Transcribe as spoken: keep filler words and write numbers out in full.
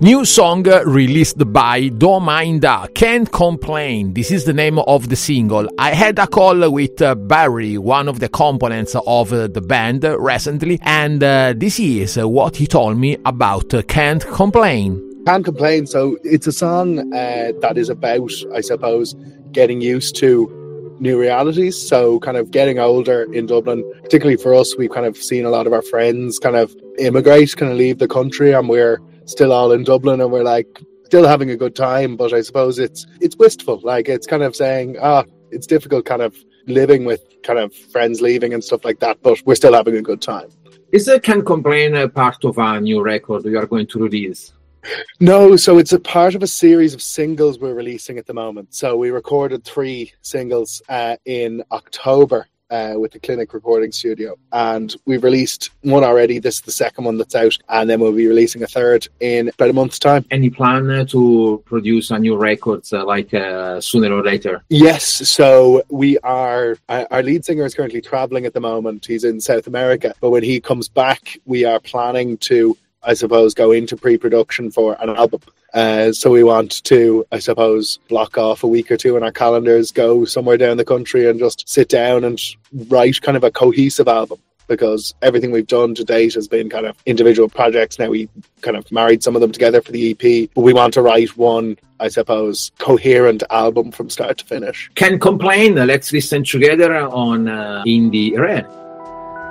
New song released by Dominda, Can't Complain. This is the name of the single. I had a call with uh, Barry, one of the components of uh, the band, uh, recently, and uh, this is uh, what he told me about uh, Can't Complain. Can't Complain. So it's a song uh, that is about, I suppose, getting used to new realities. So kind of getting older in Dublin, particularly for us, we've kind of seen a lot of our friends kind of immigrate, kind of leave the country, and we're still all in Dublin and we're like still having a good time. But I suppose it's it's wistful. Like it's kind of saying, ah, oh, it's difficult kind of living with kind of friends leaving and stuff like that, but we're still having a good time. Is the Can't Complain a part of a new record you are going to release? No, so it's a part of a series of singles we're releasing at the moment. So we recorded three singles uh, in October uh, with the Clinic Recording Studio, and we've released one already. This is the second one that's out, and then we'll be releasing a third in about a month's time. Any plan uh, to produce a new record uh, like uh, sooner or later? Yes, so we are, uh, our lead singer is currently traveling at the moment. He's in South America, but when he comes back, we are planning to, I suppose, go into pre-production for an album. Uh, so we want to, I suppose, block off a week or two in our calendars, go somewhere down the country and just sit down and write kind of a cohesive album, because everything we've done to date has been kind of individual projects. Now we kind of married some of them together for the E P, but we want to write one, I suppose, coherent album from start to finish. Can't Complain. Let's listen together on uh, Indie Rare.